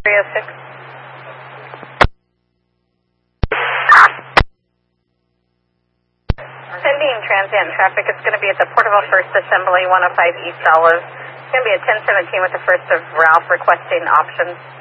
306. Pending transient traffic, it's going to be at the Porterville First Assembly, 105 East Olive. It's going to be at 1017 with the First of Ralph requesting options.